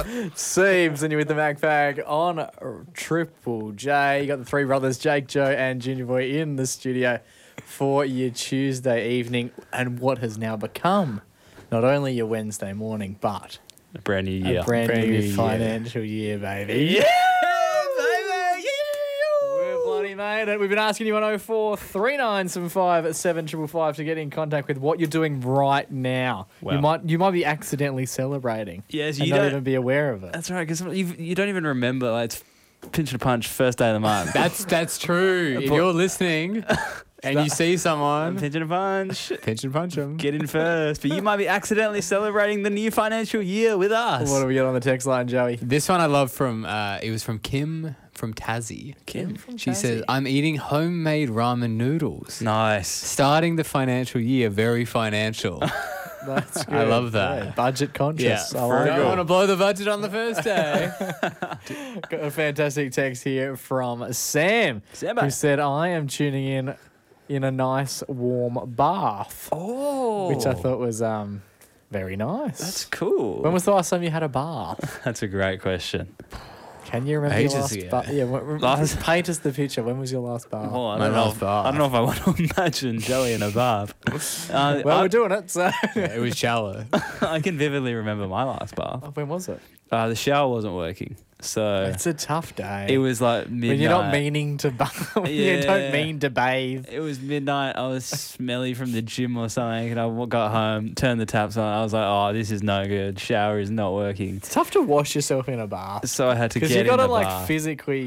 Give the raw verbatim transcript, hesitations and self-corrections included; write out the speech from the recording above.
Seems, and you're with the Mac Bag on Triple J. You got the three brothers, Jake, Joe, and Junior Boy in the studio for your Tuesday evening, and what has now become not only your Wednesday morning, but a brand new year, a brand, brand new, new financial year, baby. Yeah, baby. Yeah. We're bloody made it. We've been asking you on oh four three nine seven five seven five five to get in contact with what you're doing right now. Wow. You might you might be accidentally celebrating. Yes, and you not don't even be aware of it. That's right, because you, you don't even remember. Like, it's pinch and punch first day of the month. That's that's true. If you're listening and you see someone, pinch and a punch. pinch and punch them. Get in first. But you might be accidentally celebrating the new financial year with us. What do we get on the text line, Joey? This one I love from, uh, it was from Kim from Tassie. Kim from She Tassie. says, I'm eating homemade ramen noodles. Nice. Starting the financial year very financial. That's good. I love that. Yeah, budget conscious. I like Don't it. want to blow the budget on the first day. Got a fantastic text here from Sam, Sambo. who said, I am tuning in in a nice warm bath, Oh. which I thought was um very nice. That's cool. When was the last time you had a bath? That's a great question. Can you remember Ages your last ago. bath? Yeah, w- Last- paint us the picture. When was your last bath? Oh, I My don't know. last If, bath. I don't know if I want to imagine Joey in a bath. Uh, well, I, we're doing it, so... Yeah, it was shallow. I can vividly remember my last bath. When was it? Uh, the shower wasn't working, so It's a tough day. it was like midnight. when you're not meaning to bathe. You Yeah. don't mean to bathe. It was midnight. I was smelly from the gym or something, and I w- got home, turned the taps on. I was like, "Oh, this is no good. Shower is not working." It's tough to wash yourself in a bath. So I had to Because get you got in to the like bath. physically